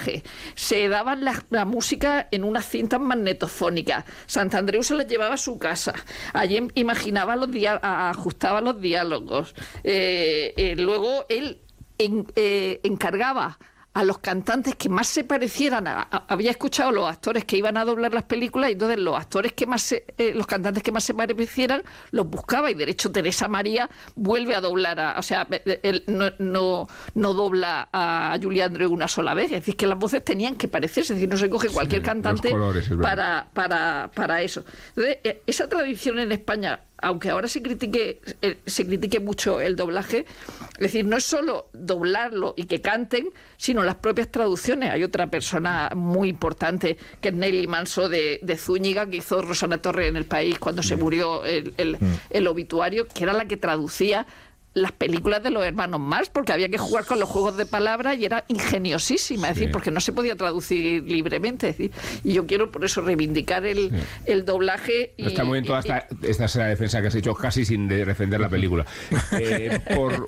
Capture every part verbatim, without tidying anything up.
doblaje. Se daban la, la música en unas cintas magnetofónicas. Santandreu se las llevaba a su casa. Allí imaginaba los dia- ajustaba los diálogos. Eh, eh, luego él en, eh, encargaba a los cantantes que más se parecieran a, a, había escuchado los actores que iban a doblar las películas, y entonces los actores que más se, eh, los cantantes que más se parecieran los buscaba, y de hecho Teresa María vuelve a doblar a, o sea, él no, no, no dobla a Julie Andrews una sola vez, es decir, que las voces tenían que parecerse, es decir, no se coge cualquier sí, cantante colores, para, para, para eso. Entonces, esa tradición en España, aunque ahora se critique eh, se critique mucho el doblaje, es decir, no es solo doblarlo y que canten, sino las propias traducciones. Hay otra persona muy importante, que es Nelly Manso de, de Zúñiga, que hizo Rosana Torres en El País cuando se murió el, el, el obituario, que era la que traducía las películas de los hermanos Marx, porque había que jugar con los juegos de palabras y era ingeniosísima, es sí. decir, porque no se podía traducir libremente, es decir, y yo quiero por eso reivindicar el, sí. el doblaje. Y, está muy bien toda esta, esta es la defensa que has hecho casi sin de defender la película. eh, por...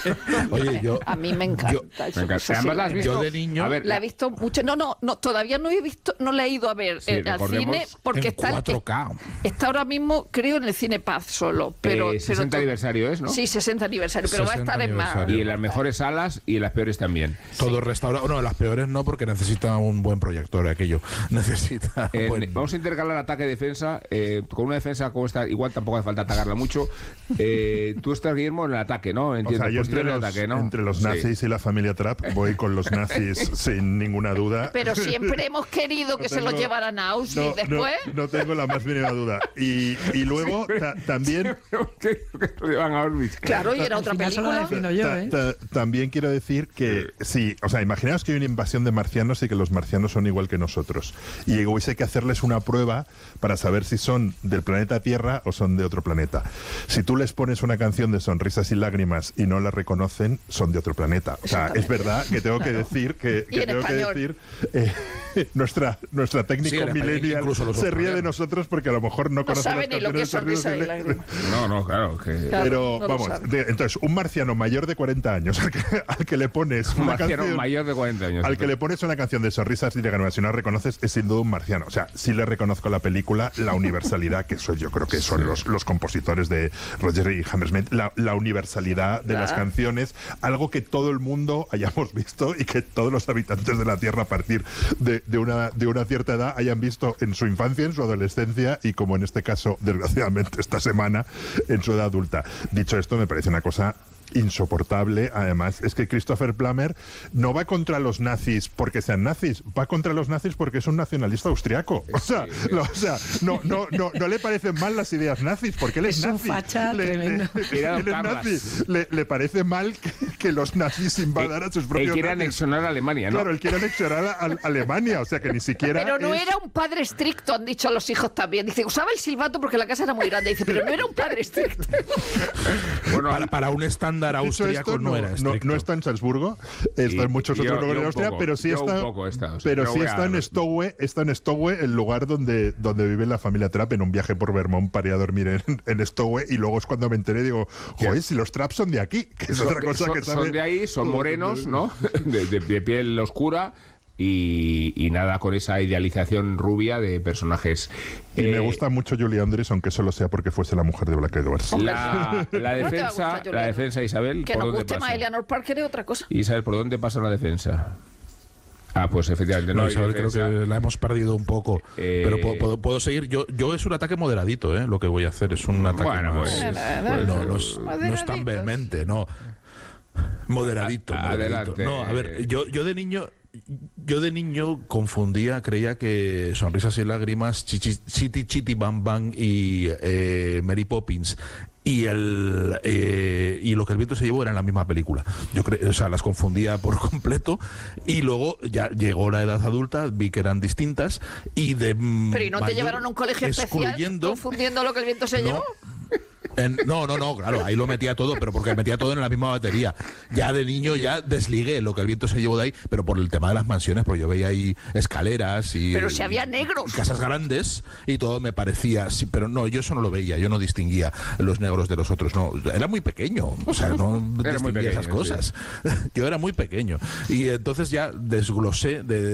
Oye, yo... A mí me encanta. Yo, me encanta. Además, ¿la has visto? Yo de niño... A ver, la he visto mucho. No, no, no, todavía no he visto, no la he ido a ver sí, eh, al cine, porque está, cuatro K. está ahora mismo, creo, en el Cine Paz solo. Pero, eh, sesenta pero aniversario es, ¿no? Sí, sesenta aniversario, pero va a estar en más. Y en las mejores salas y en las peores también. Todo sí. restaurado. No, las peores no, porque necesita un buen proyector aquello. Necesita. Eh, buen... Vamos a intercalar ataque-defensa. Eh, con una defensa como esta, igual tampoco hace falta atacarla mucho. Eh, tú estás, Guillermo, en el ataque, ¿no? Entiendo. O sea, yo entre los, ataque, ¿no? entre los nazis sí. y la familia Trapp voy con los nazis sin ninguna duda. Pero siempre hemos querido que no tengo, se los llevaran a Auschwitz no, después. No, no tengo la más mínima duda. Y, y luego ta, también. que lo llevan a Auschwitz. Claro, y era otra película. Yo, ¿eh? ta, ta, también quiero decir que sí, o sea, imaginaos que hay una invasión de marcianos y que los marcianos son igual que nosotros. Y hubiese que hacerles una prueba para saber si son del planeta Tierra o son de otro planeta. Si tú les pones una canción de Sonrisas y Lágrimas y no la reconocen, son de otro planeta. O sea, es verdad que tengo que decir que, que tengo español. que decir eh, nuestra nuestra técnica sí, millennial se ríe de nosotros porque a lo mejor no, no conoce las canciones de Sonrisas y Lágrimas. No, no, claro. Que... Claro, pero no vamos, de, entonces, un marciano mayor de cuarenta años al que, al que le pones un una marciano canción mayor de cuarenta años al que le pones una canción de Sonrisas y Lágrimas, si no la reconoces, es sin duda un marciano. O sea, sí le reconozco la película, la universalidad, que eso yo creo que son sí. los, los compositores de Roger y Hammersmith, la, la universalidad de ah. las canciones, algo que todo el mundo hayamos visto y que todos los habitantes de la Tierra a partir de, de, una, de una cierta edad hayan visto en su infancia, en su adolescencia y, como en este caso, desgraciadamente esta semana, en su edad adulta. Dicho esto, me parece una cosa insoportable. Además, es que Christopher Plummer no va contra los nazis porque sean nazis, va contra los nazis porque es un nacionalista austriaco. O sea, sí, sí. No, o sea no, no, no, no le parecen mal las ideas nazis porque él es, es nazi. Un facha le, tremendo. Le, le, él es nazi. Le, le parece mal que, que los nazis invadan a sus propios. Él quiere nazis. anexionar a Alemania, ¿no? Claro, él quiere anexionar a, a Alemania, o sea que ni siquiera. Pero no es... era un padre estricto, han dicho los hijos también. Dice, usaba el silbato porque la casa era muy grande. Dice, pero no era un padre estricto. Bueno, para, para un estándar austriaco no, no era no, no está en Salzburgo, está en muchos otros lugares de Austria, pero sí está, está, o sea, pero sí está en Stowe, está en Stowe, el lugar donde, donde vive la familia Trapp, en un viaje por Vermont para ir a dormir en, en Stowe, y luego es cuando me enteré, digo, joder, si los Trapp son de aquí, que es son, otra cosa son, que sabe. Son de ahí, son morenos, ¿no? De, de, de piel oscura. Y, y nada, con esa idealización rubia de personajes. Y eh, me gusta mucho Julie Andrews, aunque solo sea porque fuese la mujer de Black Edwards. La, la defensa, la defensa, Isabel. Que ¿por nos dónde guste pasa? más Eleanor Parker es otra cosa. Isabel, ¿por dónde pasa la defensa? Ah, pues efectivamente no, no Isabel, creo que la hemos perdido un poco, eh, pero puedo, puedo, puedo seguir. Yo, yo es un ataque moderadito, ¿eh? Lo que voy a hacer es un ataque bueno, más, pues, pues, no, no, es, no es tan vehemente, no. Moderadito, a, moderadito. Adelante. No, a ver, yo, yo de niño. Yo de niño confundía, creía que Sonrisas y Lágrimas, Chichi, Chiti Chiti Bam Bam y eh, Mary Poppins y el eh, y Lo que el viento se llevó eran la misma película. Yo creo, o sea, las confundía por completo, y luego ya llegó la edad adulta, vi que eran distintas y de Pero ¿y no te llevaron a un colegio especial confundiendo Lo que el viento se no, llevó? En, no, no, no, claro, ahí lo metía todo, pero porque metía todo en la misma batería. Ya de niño ya desligué Lo que el viento se llevó de ahí, pero por el tema de las mansiones, porque yo veía ahí escaleras y... Pero si había negros. Casas grandes y todo me parecía... Sí, pero no, yo eso no lo veía, yo no distinguía los negros de los otros, no. Era muy pequeño, o sea, no distinguía pequeño, esas cosas. Sí. Yo era muy pequeño. Y entonces ya desglosé de